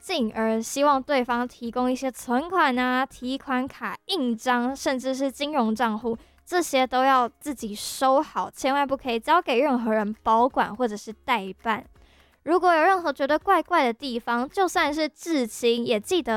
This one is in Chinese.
进而希望对方提供一些存款啊、提款卡、印章，甚至是金融账户，这些都要自己收好，千万不可以交给任何人保管或者是代办。如果有任何觉得怪怪的地方，就算是至亲，也记得